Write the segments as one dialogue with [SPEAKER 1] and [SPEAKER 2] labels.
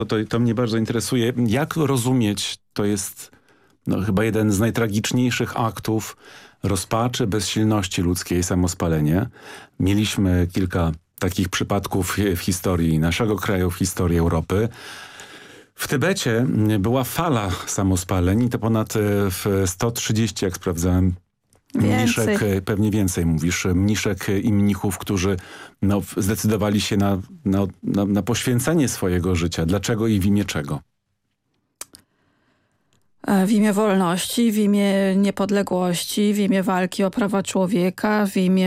[SPEAKER 1] To mnie bardzo interesuje. Jak rozumieć, to jest chyba jeden z najtragiczniejszych aktów rozpaczy, bezsilności ludzkiej, samospalenie. Mieliśmy kilka takich przypadków w historii naszego kraju, w historii Europy. W Tybecie była fala samospaleń i to ponad 130, jak sprawdzałem, mniszek, pewnie więcej mówisz, mniszek i mnichów, którzy zdecydowali się na poświęcenie swojego życia. Dlaczego i w imię czego?
[SPEAKER 2] W imię wolności, w imię niepodległości, w imię walki o prawa człowieka,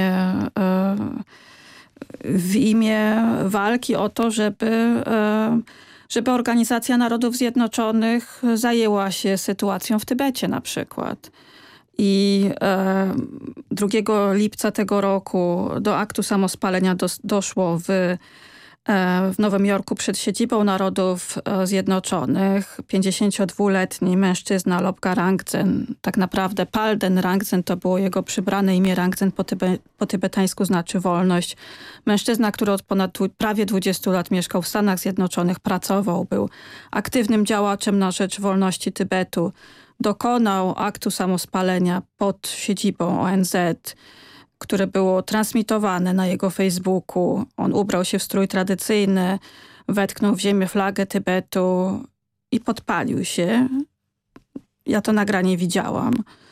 [SPEAKER 2] w imię walki o to, żeby Organizacja Narodów Zjednoczonych zajęła się sytuacją w Tybecie na przykład. I 2 lipca tego roku do aktu samospalenia doszło w Nowym Jorku przed siedzibą Narodów Zjednoczonych. 52-letni mężczyzna Lobka Rangzen, tak naprawdę Palden Rangzen to było jego przybrane imię. Rangzen po tybetańsku znaczy wolność. Mężczyzna, który od prawie 20 lat mieszkał w Stanach Zjednoczonych, pracował, był aktywnym działaczem na rzecz wolności Tybetu. Dokonał aktu samospalenia pod siedzibą ONZ, które było transmitowane na jego Facebooku. On ubrał się w strój tradycyjny, wetknął w ziemię flagę Tybetu i podpalił się. Ja to nagranie widziałam.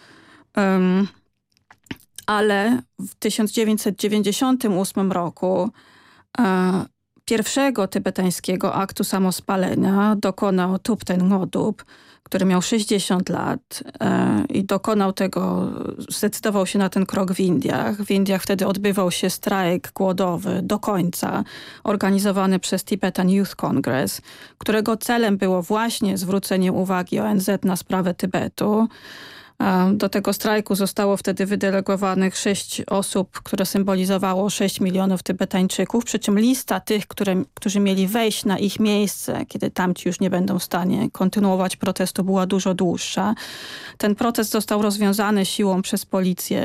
[SPEAKER 2] Ale w 1998 roku pierwszego tybetańskiego aktu samospalenia dokonał Thupten Ngodub, który miał 60 lat i zdecydował się na ten krok w Indiach. W Indiach wtedy odbywał się strajk głodowy do końca, organizowany przez Tibetan Youth Congress, którego celem było właśnie zwrócenie uwagi ONZ na sprawę Tybetu. Do tego strajku zostało wtedy wydelegowanych 6 osób, które symbolizowało 6 milionów Tybetańczyków, przy czym lista tych, którzy mieli wejść na ich miejsce, kiedy tamci już nie będą w stanie kontynuować protestu, była dużo dłuższa. Ten protest został rozwiązany siłą przez policję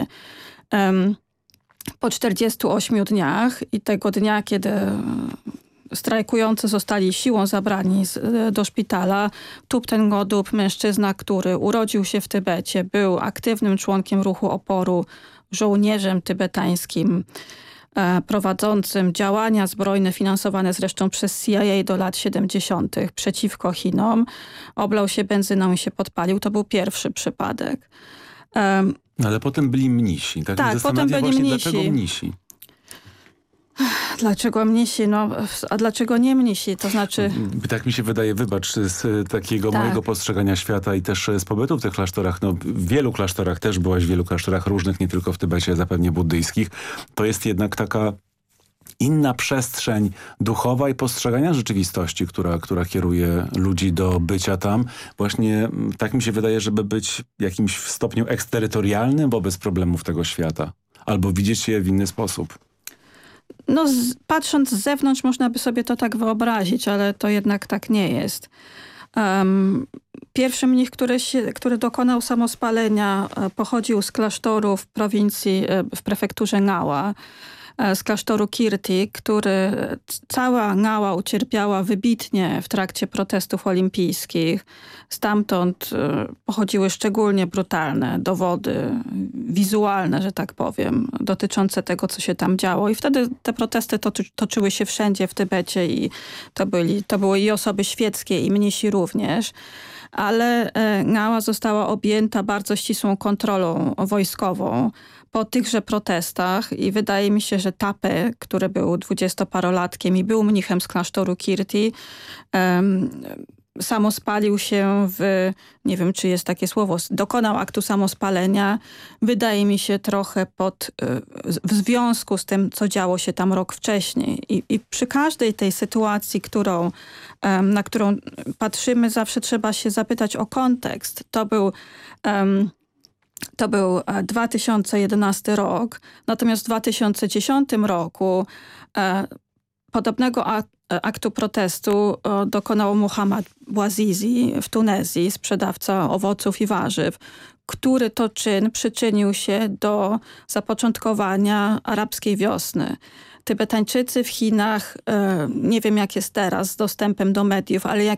[SPEAKER 2] po 48 dniach i tego dnia, kiedy strajkujący zostali siłą zabrani do szpitala. Thupten Ngodub, mężczyzna, który urodził się w Tybecie, był aktywnym członkiem ruchu oporu, żołnierzem tybetańskim, prowadzącym działania zbrojne finansowane zresztą przez CIA do lat 70. przeciwko Chinom. Oblał się benzyną i się podpalił. To był pierwszy przypadek.
[SPEAKER 1] Ale potem byli mnisi.
[SPEAKER 2] Tak, potem byli mnisi.
[SPEAKER 1] Dlaczego mnisi?
[SPEAKER 2] Dlaczego mnisi? A dlaczego nie mnisi? To znaczy...
[SPEAKER 1] Tak mi się wydaje, wybacz, z takiego mojego postrzegania świata i też z pobytu w tych klasztorach. W wielu klasztorach też byłaś, w wielu klasztorach różnych, nie tylko w Tybecie, zapewne buddyjskich. To jest jednak taka inna przestrzeń duchowa i postrzegania rzeczywistości, która kieruje ludzi do bycia tam. Właśnie tak mi się wydaje, żeby być w jakimś stopniu eksterytorialnym wobec problemów tego świata. Albo widzieć je w inny sposób.
[SPEAKER 2] Patrząc z zewnątrz można by sobie to tak wyobrazić, ale to jednak tak nie jest. Pierwszy mnich, który dokonał samospalenia, pochodził z klasztoru w prowincji, w prefekturze Ngała, z klasztoru Kirti, cała Ngała ucierpiała wybitnie w trakcie protestów olimpijskich. Stamtąd pochodziły szczególnie brutalne dowody wizualne, że tak powiem, dotyczące tego, co się tam działo. I wtedy te protesty toczyły się wszędzie w Tybecie i to były i osoby świeckie, i mnisi również. Ale Ngała została objęta bardzo ścisłą kontrolą wojskową po tychże protestach i wydaje mi się, że Tape, który był 20-parolatkiem i był mnichem z klasztoru Kirti, samospalił się nie wiem czy jest takie słowo, dokonał aktu samospalenia, wydaje mi się trochę w związku z tym, co działo się tam rok wcześniej. I przy każdej tej sytuacji, na którą patrzymy, zawsze trzeba się zapytać o kontekst. To był 2011 rok, natomiast w 2010 roku podobnego aktu protestu dokonał Muhammad Bouazizi w Tunezji, sprzedawca owoców i warzyw, który to czyn przyczynił się do zapoczątkowania arabskiej wiosny. Tybetańczycy w Chinach, nie wiem jak jest teraz z dostępem do mediów, ale jak